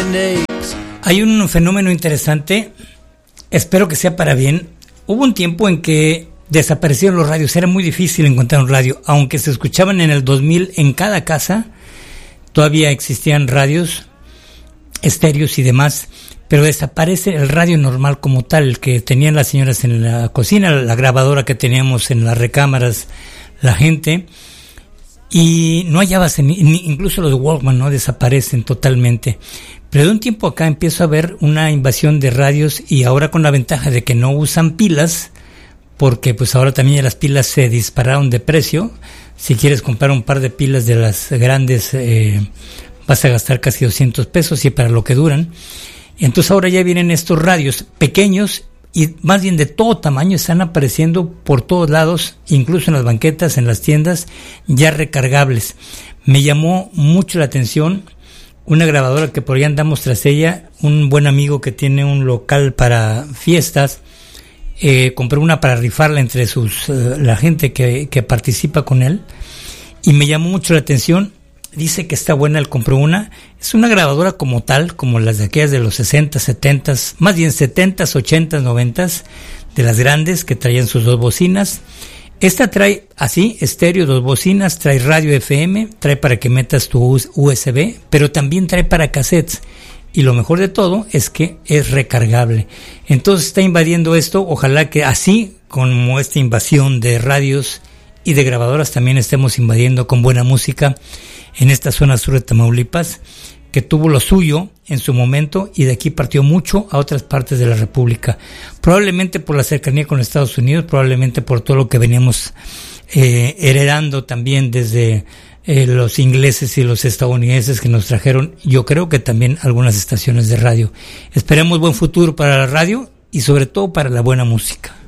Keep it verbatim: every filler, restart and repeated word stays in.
Hay un fenómeno interesante, espero que sea para bien. Hubo un tiempo en que desaparecieron los radios, era muy difícil encontrar un radio, aunque se escuchaban en el dos mil en cada casa, todavía existían radios, estéreos y demás, pero desaparece el radio normal como tal, el que tenían las señoras en la cocina, la grabadora que teníamos en las recámaras, la gente, y no hallabas, en, incluso los Walkman, ¿no? Desaparecen totalmente. Pero de un tiempo acá empiezo a ver una invasión de radios, y ahora con la ventaja de que no usan pilas, porque pues ahora también las pilas se dispararon de precio. Si quieres comprar un par de pilas de las grandes, eh, vas a gastar casi doscientos pesos, y para lo que duran. Entonces ahora ya vienen estos radios pequeños, y más bien de todo tamaño, están apareciendo por todos lados, incluso en las banquetas, en las tiendas, ya recargables. Me llamó mucho la atención una grabadora que por ahí andamos tras ella, un buen amigo que tiene un local para fiestas, eh, compró una para rifarla entre sus uh, la gente que, que participa con él, y me llamó mucho la atención. Dice que está buena, él compró una, es una grabadora como tal, como las de aquellas de los sesenta, setenta, más bien setenta, ochenta, noventa, de las grandes que traían sus dos bocinas. Esta trae así, estéreo, dos bocinas, trae radio F M, trae para que metas tu U S B, pero también trae para cassettes. Y lo mejor de todo es que es recargable. Entonces está invadiendo esto, ojalá que así, como esta invasión de radios y de grabadoras, también estemos invadiendo con buena música en esta zona sur de Tamaulipas, que tuvo lo suyo en su momento y de aquí partió mucho a otras partes de la República. Probablemente por la cercanía con Estados Unidos, probablemente por todo lo que veníamos eh, heredando también desde eh, los ingleses y los estadounidenses que nos trajeron, yo creo que también algunas estaciones de radio. Esperemos buen futuro para la radio y sobre todo para la buena música.